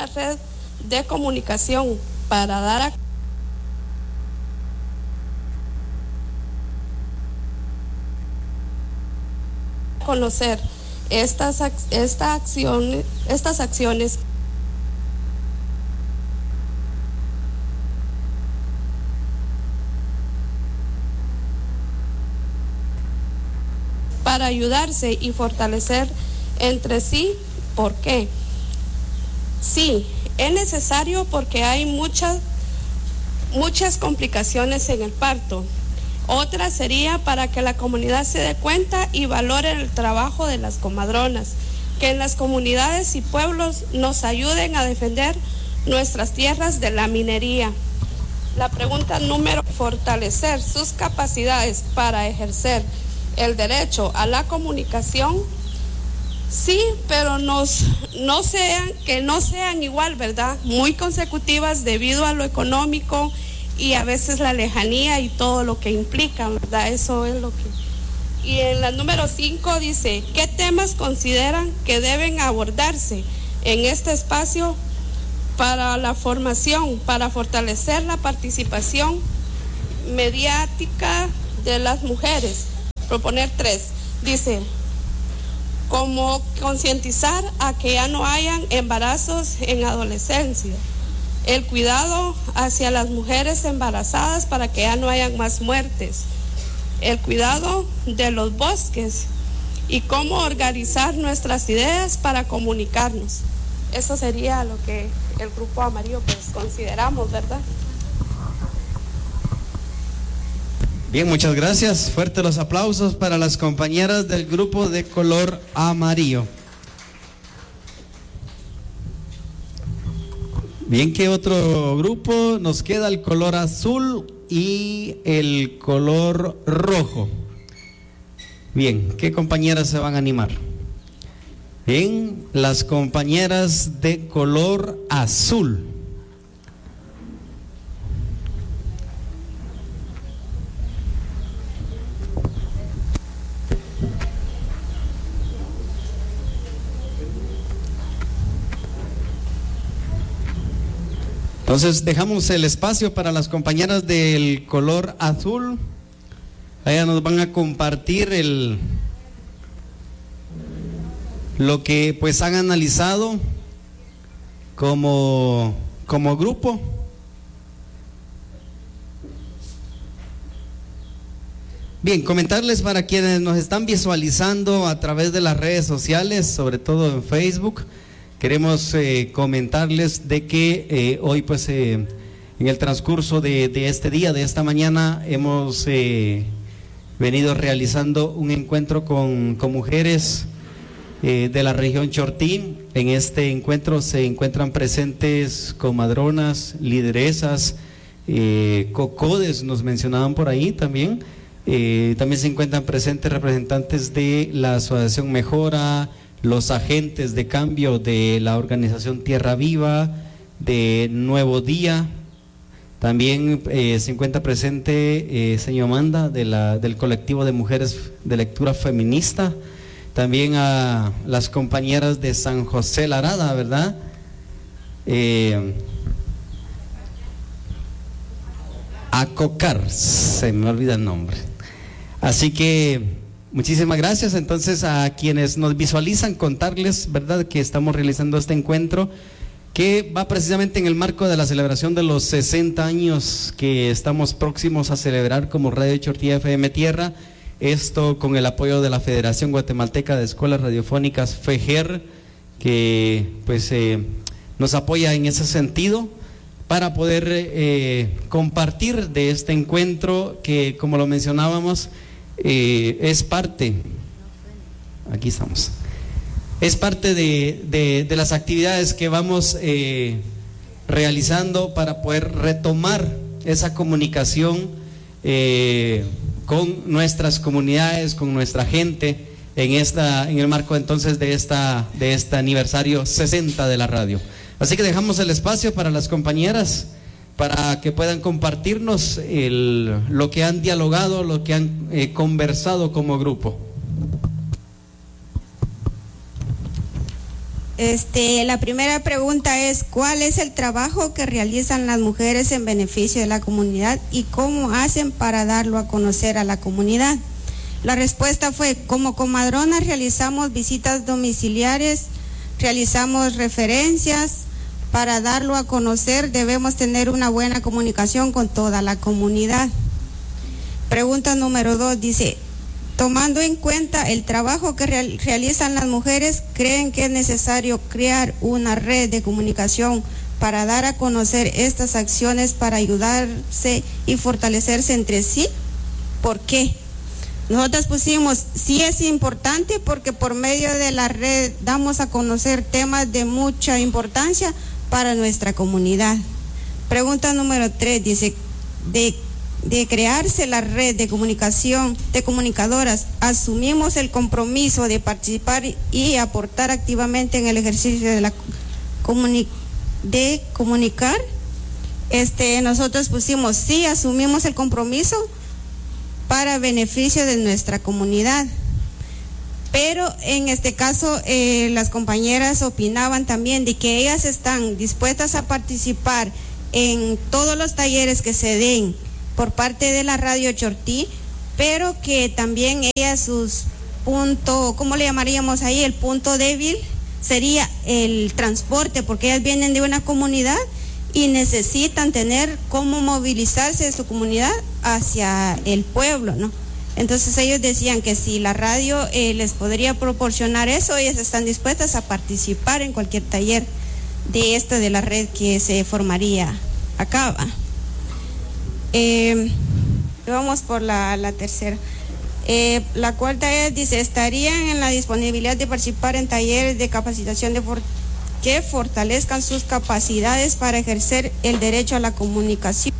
una red de comunicación para dar a conocer estas acciones para ayudarse y fortalecer entre sí. ¿Por qué? Sí, es necesario porque hay muchas complicaciones en el parto. Otra sería para que la comunidad se dé cuenta y valore el trabajo de las comadronas, que en las comunidades y pueblos nos ayuden a defender nuestras tierras de la minería. La pregunta número, fortalecer sus capacidades para ejercer el derecho a la comunicación. Sí, pero no sean igual, ¿verdad? Muy consecutivas debido a lo económico y a veces la lejanía y todo lo que implica, ¿verdad? Eso es lo que... Y en la número 5 dice, ¿qué temas consideran que deben abordarse en este espacio para la formación, para fortalecer la participación mediática de las mujeres? Proponer 3. Dice, como concientizar a que ya no hayan embarazos en adolescencia, el cuidado hacia las mujeres embarazadas para que ya no hayan más muertes, el cuidado de los bosques y cómo organizar nuestras ideas para comunicarnos. Eso sería lo que el Grupo Amarillo pues consideramos, ¿verdad? Bien, muchas gracias. Fuertes los aplausos para las compañeras del grupo de color amarillo. Bien, ¿qué otro grupo? Nos queda el color azul y el color rojo. Bien, ¿qué compañeras se van a animar? Bien, las compañeras de color azul. Entonces dejamos el espacio para las compañeras del color azul. Ellas nos van a compartir lo que pues han analizado como grupo. Bien, comentarles para quienes nos están visualizando a través de las redes sociales, sobre todo en Facebook. Queremos comentarles de que hoy pues en el transcurso de este día, de esta mañana, hemos venido realizando un encuentro con mujeres de la región Chortín. En este encuentro se encuentran presentes comadronas, lideresas, cocodes, nos mencionaban por ahí también. También se encuentran presentes representantes de la Asociación Mejora, los agentes de cambio de la organización Tierra Viva, de Nuevo Día. También se encuentra presente señor Amanda del colectivo de mujeres de lectura feminista. También a las compañeras de San José Larada, ¿verdad? A COCAR, se me olvida el nombre. Así que muchísimas gracias. Entonces, a quienes nos visualizan, contarles, ¿verdad?, que estamos realizando este encuentro que va precisamente en el marco de la celebración de los 60 años que estamos próximos a celebrar como Radio Chortilla FM Tierra. Esto con el apoyo de la Federación Guatemalteca de Escuelas Radiofónicas, FEGER, que pues nos apoya en ese sentido para poder compartir de este encuentro que, como lo mencionábamos, es parte, aquí estamos, es parte de las actividades que vamos realizando para poder retomar esa comunicación con nuestras comunidades, con nuestra gente, en el marco entonces de este aniversario 60 de la radio. Así que dejamos el espacio para las compañeras para que puedan compartirnos lo que han dialogado, lo que han conversado como grupo. La primera pregunta es, ¿cuál es el trabajo que realizan las mujeres en beneficio de la comunidad y cómo hacen para darlo a conocer a la comunidad? La respuesta fue, como comadronas realizamos visitas domiciliares, realizamos referencias. Para darlo a conocer debemos tener una buena comunicación con toda la comunidad. Pregunta número 2 dice, tomando en cuenta el trabajo que realizan las mujeres, ¿creen que es necesario crear una red de comunicación para dar a conocer estas acciones para ayudarse y fortalecerse entre sí? ¿Por qué? Nosotros pusimos, sí es importante porque por medio de la red damos a conocer temas de mucha importancia para nuestra comunidad. Pregunta número 3 dice, de crearse la red de comunicación de comunicadoras, asumimos el compromiso de participar y aportar activamente en el ejercicio de comunicar. Nosotros pusimos, sí, asumimos el compromiso para beneficio de nuestra comunidad. Pero en este caso las compañeras opinaban también de que ellas están dispuestas a participar en todos los talleres que se den por parte de la Radio Chortí, pero que también ellas sus puntos, ¿cómo le llamaríamos ahí? El punto débil sería el transporte, porque ellas vienen de una comunidad y necesitan tener cómo movilizarse de su comunidad hacia el pueblo, ¿no? Entonces ellos decían que si la radio les podría proporcionar eso, ellas están dispuestas a participar en cualquier taller de la red que se formaría acá, ¿va? Vamos por la tercera. La cuarta dice, ¿estarían en la disponibilidad de participar en talleres de capacitación que fortalezcan sus capacidades para ejercer el derecho a la comunicación?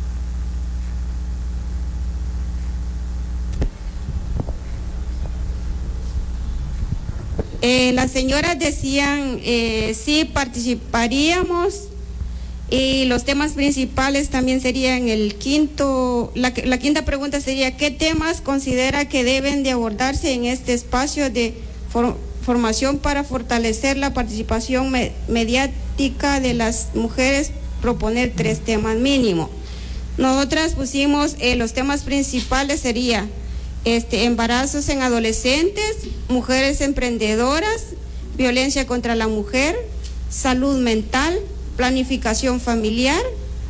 Las señoras decían, sí, participaríamos, y los temas principales también serían la quinta pregunta sería, ¿qué temas considera que deben de abordarse en este espacio de formación para fortalecer la participación mediática de las mujeres? Proponer 3 temas mínimo. Nosotras pusimos, los temas principales sería embarazos en adolescentes, mujeres emprendedoras, violencia contra la mujer, salud mental, planificación familiar,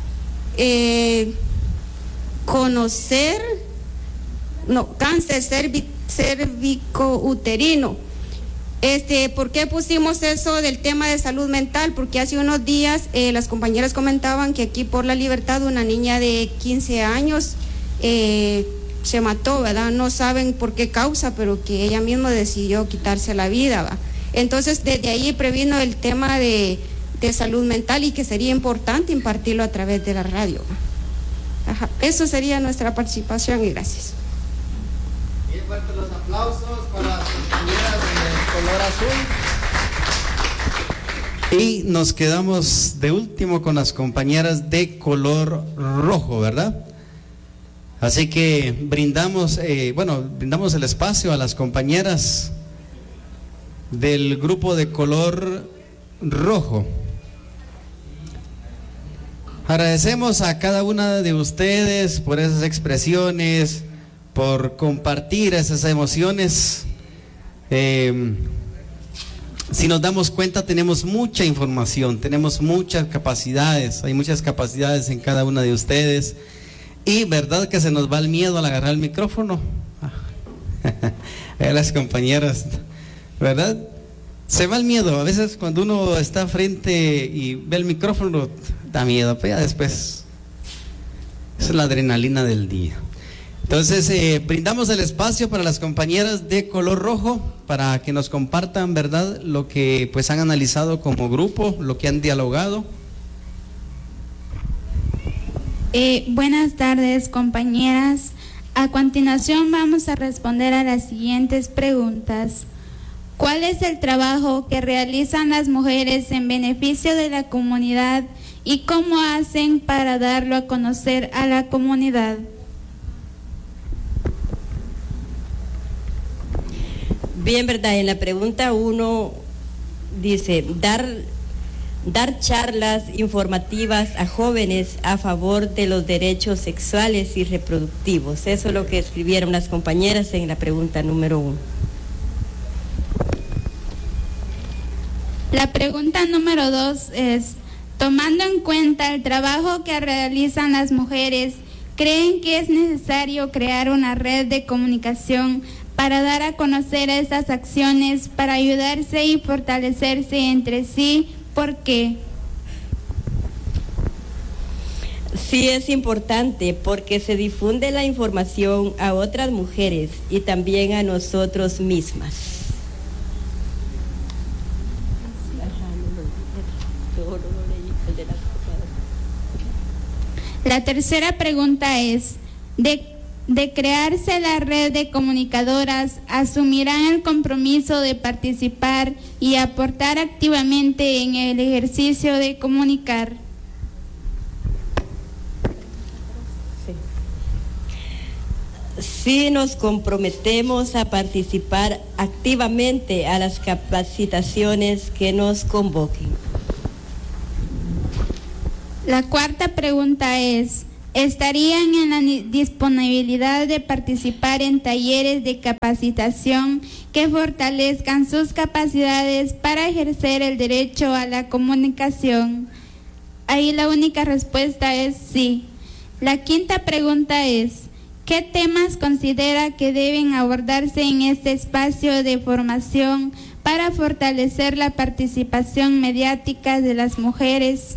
cáncer cervicouterino. ¿Por qué pusimos eso del tema de salud mental? Porque hace unos días las compañeras comentaban que aquí por La Libertad una niña de 15 años se mató, ¿verdad? No saben por qué causa, pero que ella misma decidió quitarse la vida, ¿va? Entonces desde ahí previno el tema de salud mental y que sería importante impartirlo a través de la radio. Ajá. Eso sería nuestra participación y gracias. Bien fuertes los aplausos para las compañeras de color azul. Y nos quedamos de último con las compañeras de color rojo, ¿verdad? Así que brindamos el espacio a las compañeras del grupo de color rojo. Agradecemos a cada una de ustedes por esas expresiones, por compartir esas emociones. Si nos damos cuenta, tenemos mucha información, tenemos muchas capacidades, hay muchas capacidades en cada una de ustedes. Y verdad que se nos va el miedo al agarrar el micrófono. Las compañeras, ¿verdad? Se va el miedo. A veces cuando uno está frente y ve el micrófono, da miedo, pero ya después es la adrenalina del día. Entonces brindamos el espacio para las compañeras de color rojo para que nos compartan, ¿verdad?, lo que pues han analizado como grupo, lo que han dialogado. Buenas tardes, compañeras. A continuación vamos a responder a las siguientes preguntas. ¿Cuál es el trabajo que realizan las mujeres en beneficio de la comunidad y cómo hacen para darlo a conocer a la comunidad? Bien, verdad, en la pregunta 1 dice, dar charlas informativas a jóvenes a favor de los derechos sexuales y reproductivos. Eso es lo que escribieron las compañeras en la pregunta número 1. La pregunta número 2 es, tomando en cuenta el trabajo que realizan las mujeres, ¿creen que es necesario crear una red de comunicación para dar a conocer estas acciones, para ayudarse y fortalecerse entre sí? ¿Por qué? Sí, es importante porque se difunde la información a otras mujeres y también a nosotros mismas. La tercera pregunta es, de crearse la red de comunicadoras, ¿asumirán el compromiso de participar y aportar activamente en el ejercicio de comunicar? Sí, nos comprometemos a participar activamente a las capacitaciones que nos convoquen. La cuarta pregunta es, ¿estarían en la disponibilidad de participar en talleres de capacitación que fortalezcan sus capacidades para ejercer el derecho a la comunicación? Ahí la única respuesta es sí. La quinta pregunta es, ¿qué temas considera que deben abordarse en este espacio de formación para fortalecer la participación mediática de las mujeres?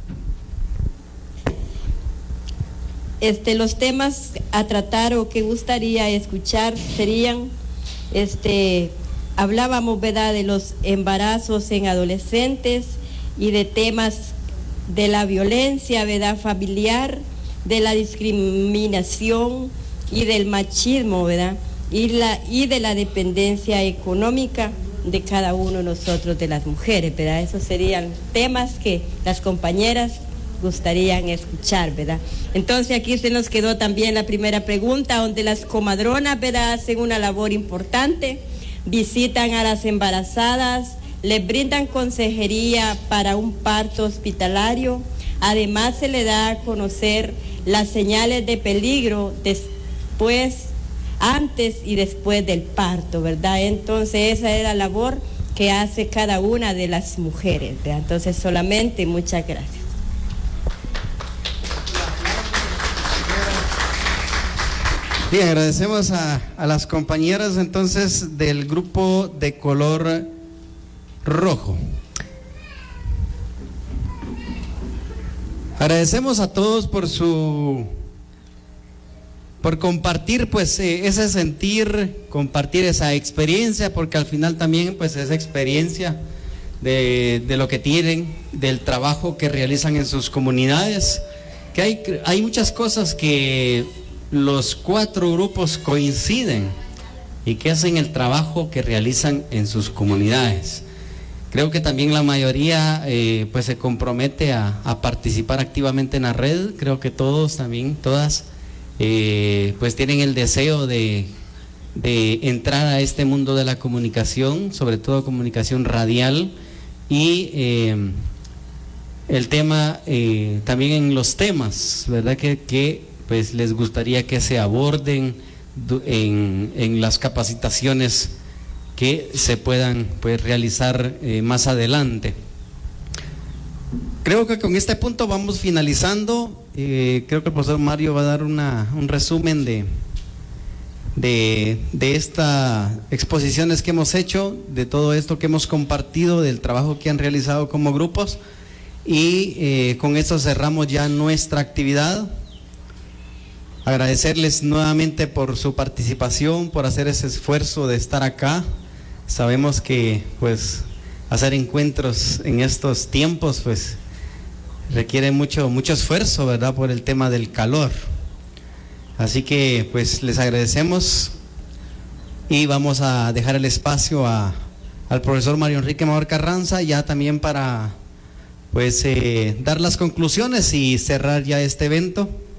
Los temas a tratar o que gustaría escuchar serían, hablábamos, ¿verdad?, de los embarazos en adolescentes y de temas de la violencia, ¿verdad?, familiar, de la discriminación y del machismo, ¿verdad?, y de la dependencia económica de cada uno de nosotros, de las mujeres, ¿verdad? Esos serían temas que las compañeras gustarían escuchar, ¿verdad? Entonces aquí se nos quedó también la primera pregunta, donde las comadronas, ¿verdad?, hacen una labor importante, visitan a las embarazadas, les brindan consejería para un parto hospitalario, además se le da a conocer las señales de peligro después, antes y después del parto, ¿verdad? Entonces esa es la labor que hace cada una de las mujeres, ¿verdad? Entonces solamente muchas gracias. Bien, agradecemos a las compañeras entonces del grupo de color rojo. Agradecemos a todos por compartir pues ese sentir, compartir esa experiencia, porque al final también pues esa experiencia de lo que tienen, del trabajo que realizan en sus comunidades, que hay muchas cosas que los 4 grupos coinciden y que hacen el trabajo que realizan en sus comunidades. Creo que también la mayoría pues se compromete a participar activamente en la red. Creo que todos también, todas pues tienen el deseo de entrar a este mundo de la comunicación, sobre todo comunicación radial, y el tema también en los temas, ¿verdad? Que pues les gustaría que se aborden en las capacitaciones que se puedan pues realizar más adelante. Creo que con este punto vamos finalizando. Creo que el profesor Mario va a dar un resumen de estas exposiciones que hemos hecho, de todo esto que hemos compartido, del trabajo que han realizado como grupos, y con esto cerramos ya nuestra actividad. Agradecerles nuevamente por su participación, por hacer ese esfuerzo de estar acá. Sabemos que pues hacer encuentros en estos tiempos pues requiere mucho esfuerzo, ¿verdad?, por el tema del calor. Así que pues les agradecemos y vamos a dejar el espacio al profesor Mario Enrique Amador Carranza, ya también para pues dar las conclusiones y cerrar ya este evento.